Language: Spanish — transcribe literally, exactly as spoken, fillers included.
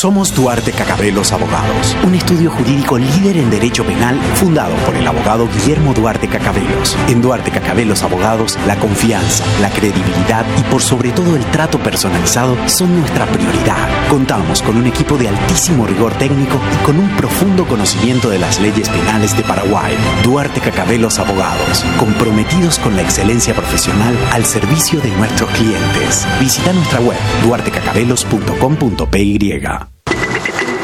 Somos Duarte Cacabelos Abogados, un estudio jurídico líder en derecho penal fundado por el abogado Guillermo Duarte Cacabelos. En Duarte Cacabelos Abogados, la confianza, la credibilidad y por sobre todo el trato personalizado son nuestra prioridad. Contamos con un equipo de altísimo rigor técnico y con un profundo conocimiento de las leyes penales de Paraguay. Duarte Cacabelos Abogados, comprometidos con la excelencia profesional al servicio de nuestros clientes. Visita nuestra web duarte cacabelos punto com punto p y.